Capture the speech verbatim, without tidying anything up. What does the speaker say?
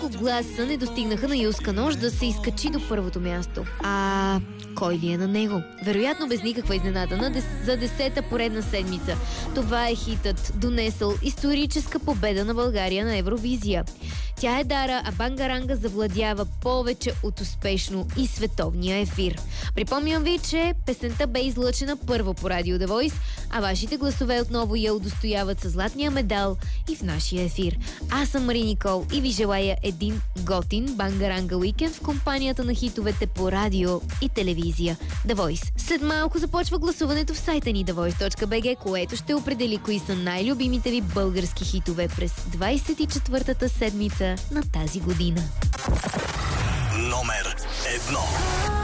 Няколко гласа не достигнаха на Юска нощ да се изкачи до първото място. А кой ли е на него? Вероятно без никаква изненада на дес... за десета поредна седмица. Това е хитът, донесъл историческа победа на България на Евровизия. Тя е Дара, а Бангаранга завладява повече от успешно и световния ефир. Припомням ви, че песента бе излъчена първо по Радио The Voice, а вашите гласове отново я удостояват със златния медал и в нашия ефир. Аз съм Мари Никол и ви желая един готин Бангаранга уикенд в компанията на хитовете по радио и телевизия The Voice. След малко започва гласуването в сайта ни the voice точка би джи, което ще определи кои са най-любимите ви български хитове през двайсет и четвъртата седмица на тази година. Номер едно.